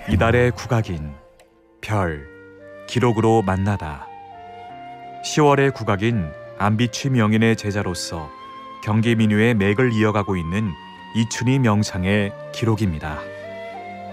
이달의 국악인 별 기록으로 만나다. 10월의 국악인 안비취 명인의 제자로서 경기 민요의 맥을 이어가고 있는 이춘희 명창의 기록입니다.